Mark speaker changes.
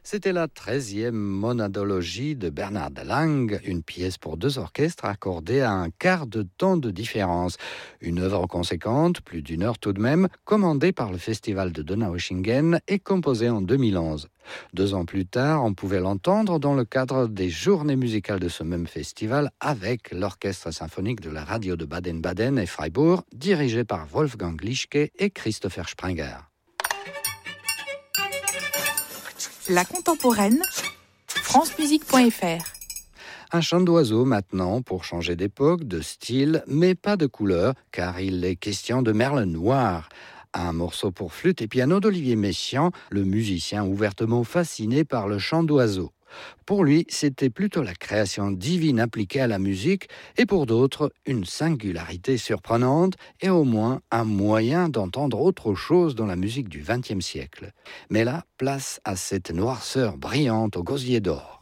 Speaker 1: C'était la 13e monadologie de Bernard de Lange, une pièce pour 2 orchestres accordée à un quart de temps de différence. Une œuvre conséquente, plus d'1 heure tout de même, commandée par le festival de Donaueschingen et composée en 2011. 2 ans plus tard, on pouvait l'entendre dans le cadre des journées musicales de ce même festival avec l'orchestre symphonique de la radio de Baden-Baden et Freiburg, dirigé par Wolfgang Lischke et Christopher Sprenger.
Speaker 2: La contemporaine, francemusique.fr.
Speaker 1: Un chant d'oiseau maintenant pour changer d'époque, de style, mais pas de couleur, car il est question de Merle Noir. Un morceau pour flûte et piano d'Olivier Messiaen, le musicien ouvertement fasciné par le chant d'oiseau. Pour lui, c'était plutôt la création divine appliquée à la musique et pour d'autres, une singularité surprenante et au moins un moyen d'entendre autre chose dans la musique du XXe siècle. Mais là, place à cette noirceur brillante au gosier d'or.